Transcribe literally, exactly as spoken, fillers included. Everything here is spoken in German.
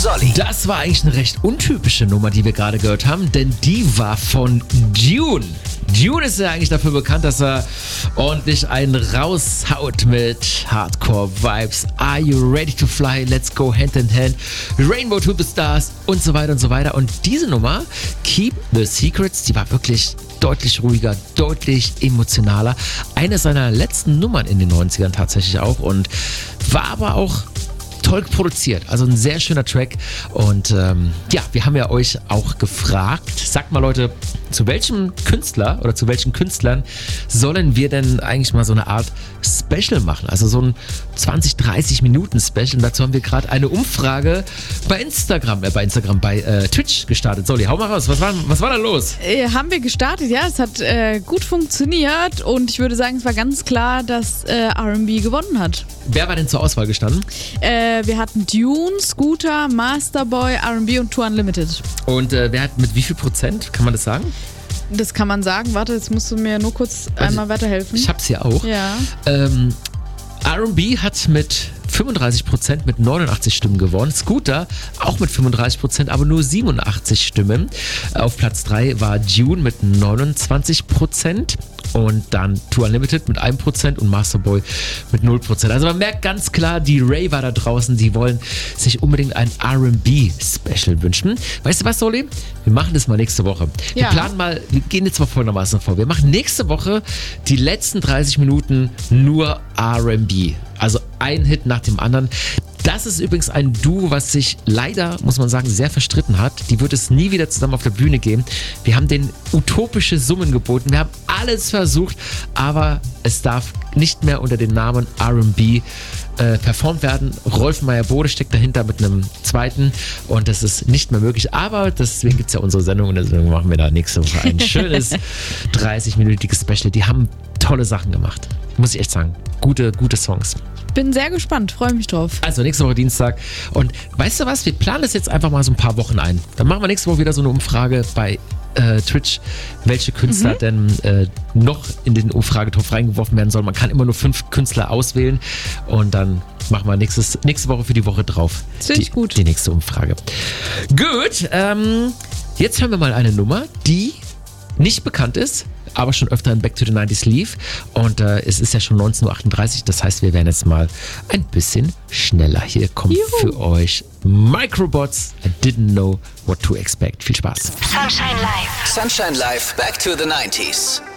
Solly. Das war eigentlich eine recht untypische Nummer, die wir gerade gehört haben, denn die war von Dune. Dune ist ja eigentlich dafür bekannt, dass er ordentlich einen raushaut mit Hardcore-Vibes. Are you ready to fly? Let's go hand in hand. Rainbow to the Stars und so weiter und so weiter. Und diese Nummer, Keep the Secrets, die war wirklich deutlich ruhiger, deutlich emotionaler. Eine seiner letzten Nummern in den neunzigern tatsächlich auch und war aber auch toll produziert. Also ein sehr schöner Track. Und ähm, ja, wir haben ja euch auch gefragt, sagt mal Leute, zu welchem Künstler oder zu welchen Künstlern sollen wir denn eigentlich mal so eine Art Special machen? Also so ein zwanzig, dreißig Minuten Special. Und dazu haben wir gerade eine Umfrage bei Instagram, äh, bei Instagram, bei äh, Twitch gestartet. Solly, hau mal raus. Was war, was war da los? Äh, haben wir gestartet, ja. Es hat äh, gut funktioniert und ich würde sagen, es war ganz klar, dass äh, R and B gewonnen hat. Wer war denn zur Auswahl gestanden? Äh, wir hatten Dune, Scooter, Masterboy, R and B und Tour Unlimited. Und äh, wer hat mit wie viel Prozent? Kann man das sagen? Das kann man sagen. Warte, jetzt musst du mir nur kurz Also, einmal weiterhelfen. Ich hab's hier auch. Ja. Ähm, R and B hat mit fünfunddreißig Prozent mit neunundachtzig Stimmen gewonnen. Scooter auch mit fünfunddreißig Prozent, aber nur siebenundachtzig Stimmen. Auf Platz drei war Dune mit neunundzwanzig Prozent. Und dann Tour Unlimited mit einem Prozent und Masterboy mit null Prozent. Also man merkt ganz klar, die Raver da draußen, die wollen sich unbedingt ein R and B-Special wünschen. Weißt du was, Solly? Wir machen das mal nächste Woche. Wir Ja. planen mal, wir gehen jetzt mal folgendermaßen vor. Wir machen nächste Woche die letzten dreißig Minuten nur R and B. Also ein Hit nach dem anderen. Das ist übrigens ein Duo, was sich leider, muss man sagen, sehr verstritten hat. Die wird es nie wieder zusammen auf der Bühne geben. Wir haben denen utopische Summen geboten. Wir haben alles versucht, aber es darf nicht mehr unter dem Namen R and B äh, performt werden. Rolf Meyer-Bode steckt dahinter mit einem zweiten und das ist nicht mehr möglich. Aber deswegen gibt es ja unsere Sendung und deswegen machen wir da nächste Woche ein schönes dreißig-minütiges Special. Die haben tolle Sachen gemacht, muss ich echt sagen. Gute, gute Songs. Bin sehr gespannt, freue mich drauf. Also nächste Woche Dienstag. Und weißt du was? Wir planen das jetzt einfach mal so ein paar Wochen ein. Dann machen wir nächste Woche wieder so eine Umfrage bei äh, Twitch, welche Künstler mhm. denn äh, noch in den Umfragetopf reingeworfen werden sollen. Man kann immer nur fünf Künstler auswählen. Und dann machen wir nächstes, nächste Woche für die Woche drauf. Finde ich gut. Die nächste Umfrage. Gut. Ähm, jetzt hören wir mal eine Nummer, die nicht bekannt ist, aber schon öfter in Back to the nineties lief. Und äh, es ist ja schon neunzehn Uhr achtunddreißig, das heißt, wir werden jetzt mal ein bisschen schneller. Hier kommt Juhu. für euch Microbots, I didn't know what to expect. Viel Spaß. Sunshine Live. Sunshine Live, Back to the nineties.